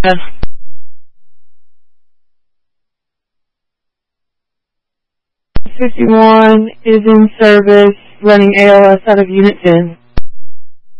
51 is in service, running ALS out of Unit 10.